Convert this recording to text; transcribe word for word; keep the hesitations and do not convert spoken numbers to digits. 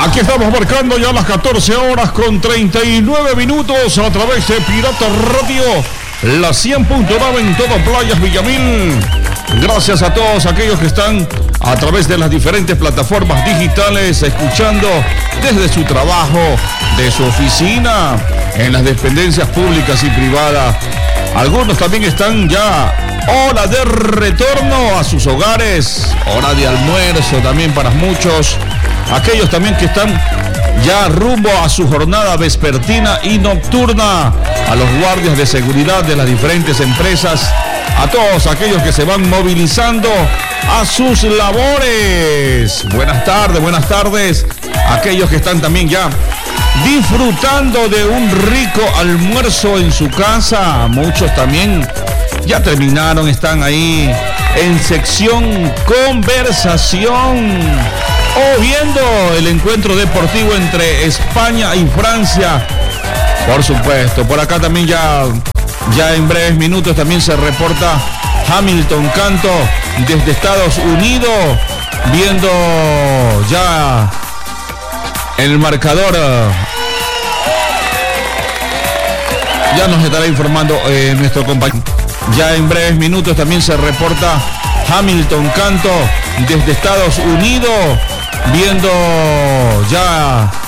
Aquí estamos marcando ya las catorce horas con treinta y nueve minutos a través de Pirata Radio, la cien punto nueve en todo Playas Villamil. Gracias a todos aquellos que están a través de las diferentes plataformas digitales, escuchando desde su trabajo, de su oficina, en las dependencias públicas y privadas. Algunos también están ya hora de retorno a sus hogares, hora de almuerzo también para muchos. Aquellos también que están ya rumbo a su jornada vespertina y nocturna, a los guardias de seguridad de las diferentes empresas, a todos aquellos que se van movilizando a sus labores. Buenas tardes, buenas tardes. Aquellos que están también ya disfrutando de un rico almuerzo en su casa. Muchos también ya terminaron, están ahí en sección conversación o viendo el encuentro deportivo entre España y Francia. Por supuesto, por acá también ya, ya en breves minutos también se reporta Hamilton Canto desde Estados Unidos, viendo ya el marcador. Ya nos estará informando eh, nuestro compañero. Ya en breves minutos también se reporta Hamilton Canto desde Estados Unidos, viendo ya